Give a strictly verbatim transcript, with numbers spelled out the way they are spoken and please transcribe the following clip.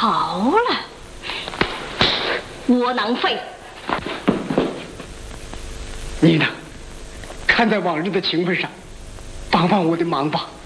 好了，窝囊废！ 你呢？看在往日的情分上，帮帮我的忙吧。